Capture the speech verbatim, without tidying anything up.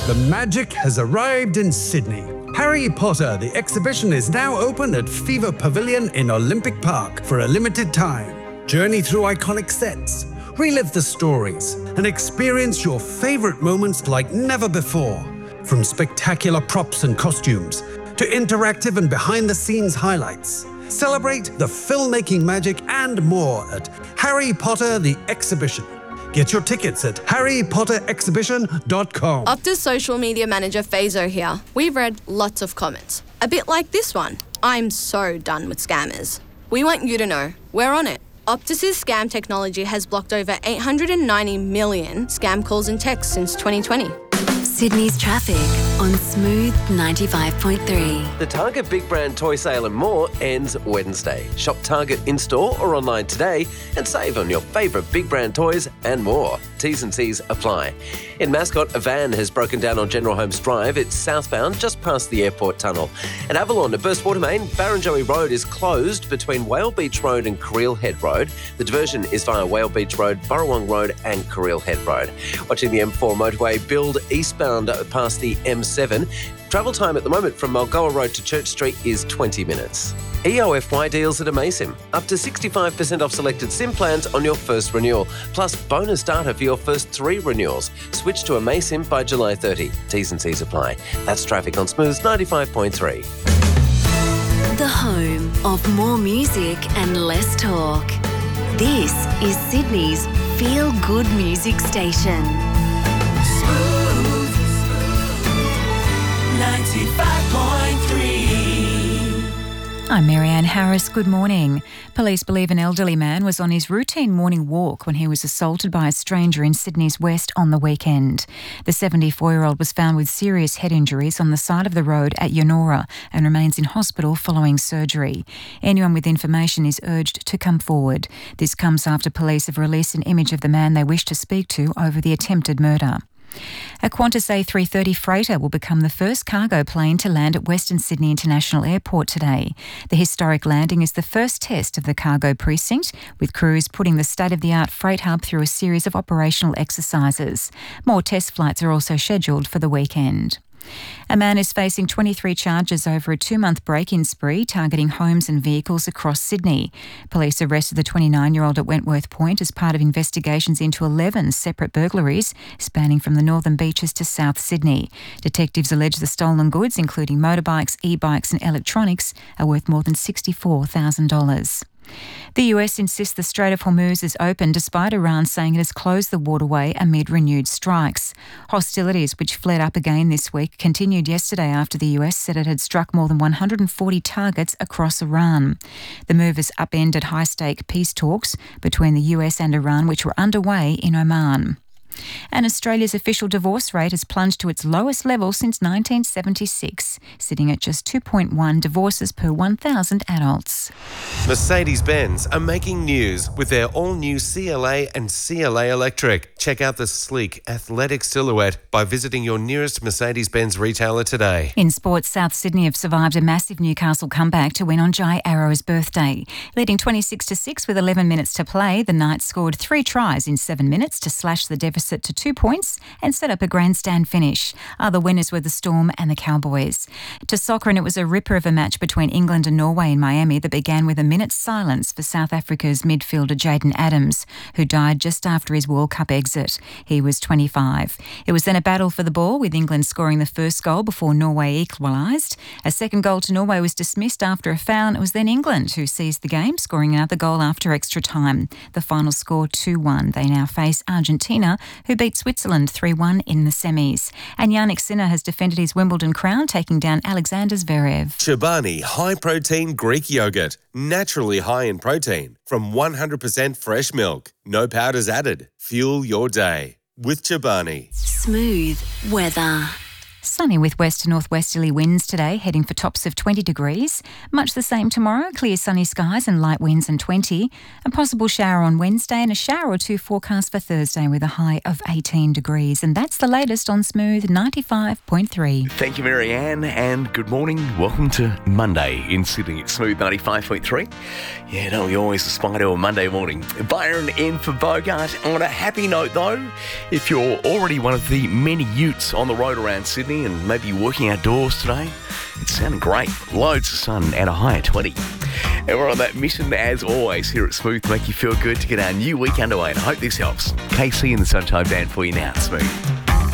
The magic has arrived in Sydney. Harry Potter, the exhibition, is now open at Fever Pavilion in Olympic Park for a limited time. Journey through iconic sets, relive the stories, and experience your favourite moments like never before. From spectacular props and costumes to interactive and behind-the-scenes highlights. Celebrate the filmmaking magic and more at Harry Potter the Exhibition. Get your tickets at harry potter exhibition dot com. Optus social media manager Fazo here. We've read lots of comments. A bit like this one. I'm so done with scammers. We want you to know, we're on it. Optus's scam technology has blocked over eight hundred ninety million scam calls and texts since twenty twenty. Sydney's traffic on Smooth ninety-five point three. The Target Big Brand Toy Sale and more ends Wednesday. Shop Target in-store or online today and save on your favourite Big Brand toys and more. T's and C's apply. In Mascot, a van has broken down on General Holmes Drive. It's southbound, just past the airport tunnel. In Avalon, a burst water main, Barrenjoey Road is closed between Whale Beach Road and Creel Head Road. The diversion is via Whale Beach Road, Burrawong Road and Creel Head Road. Watching the M four motorway build eastbound past the M seven. Travel time at the moment from Mulgoa Road to Church Street is twenty minutes. E O F Y deals at Amasim. Up to sixty-five percent off selected SIM plans on your first renewal, plus bonus data for your first three renewals. Switch to Amasim by July thirtieth. T's and C's apply. That's traffic on Smooth ninety-five point three. The home of more music and less talk. This is Sydney's feel-good music station. ninety-five point three. I'm Marianne Harris. Good morning. Police believe an elderly man was on his routine morning walk when he was assaulted by a stranger in Sydney's West on the weekend. The seventy-four-year-old was found with serious head injuries on the side of the road at Yonora and remains in hospital following surgery. Anyone with information is urged to come forward. This comes after police have released an image of the man they wish to speak to over the attempted murder. A Qantas A three thirty freighter will become the first cargo plane to land at Western Sydney International Airport today. The historic landing is the first test of the cargo precinct, with crews putting the state-of-the-art freight hub through a series of operational exercises. More test flights are also scheduled for the weekend. A man is facing twenty-three charges over a two-month break-in spree targeting homes and vehicles across Sydney. Police arrested the twenty-nine-year-old at Wentworth Point as part of investigations into eleven separate burglaries spanning from the northern beaches to South Sydney. Detectives allege the stolen goods, including motorbikes, e-bikes and electronics, are worth more than sixty-four thousand dollars. The U S insists the Strait of Hormuz is open despite Iran saying it has closed the waterway amid renewed strikes. Hostilities, which flared up again this week, continued yesterday after the U S said it had struck more than one hundred forty targets across Iran. The move has upended high-stake peace talks between the U S and Iran, which were underway in Oman. And Australia's official divorce rate has plunged to its lowest level since nineteen seventy-six, sitting at just two point one divorces per one thousand adults. Mercedes-Benz are making news with their all-new C L A and C L A Electric. Check out the sleek, athletic silhouette by visiting your nearest Mercedes-Benz retailer today. In sports, South Sydney have survived a massive Newcastle comeback to win on Jai Arrow's birthday. Leading twenty-six to six with eleven minutes to play, the Knights scored three tries in seven minutes to slash the deficit to two points and set up a grandstand finish. Other winners were the Storm and the Cowboys. To soccer, and it was a ripper of a match between England and Norway in Miami that began with a minute's silence for South Africa's midfielder Jaden Adams, who died just after his World Cup exit. He was twenty-five. It was then a battle for the ball, with England scoring the first goal before Norway equalised. A second goal to Norway was dismissed after a foul, and it was then England who seized the game, scoring another goal after extra time. The final score two one. They now face Argentina, who beat Switzerland three one in the semis. And Yannick Sinner has defended his Wimbledon crown, taking down Alexander Zverev. Chobani high-protein Greek yogurt, naturally high in protein, from one hundred percent fresh milk. No powders added. Fuel your day with Chobani. Smooth weather. Sunny with west to northwesterly winds today, heading for tops of twenty degrees. Much the same tomorrow, clear sunny skies and light winds and twenty. A possible shower on Wednesday and a shower or two forecast for Thursday with a high of eighteen degrees. And that's the latest on Smooth ninety-five point three. Thank you, Marianne, and good morning. Welcome to Monday in Sydney at Smooth ninety-five point three. Yeah, don't we always aspire to a Monday morning? Byron in for Bogart. On a happy note, though, if you're already one of the many utes on the road around Sydney and maybe working outdoors today, it's sounding great. Loads of sun and a high of twenty. And we're on that mission, as always, here at Smooth to make you feel good to get our new week underway. And I hope this helps. K C and the Sunshine Band for you now at Smooth.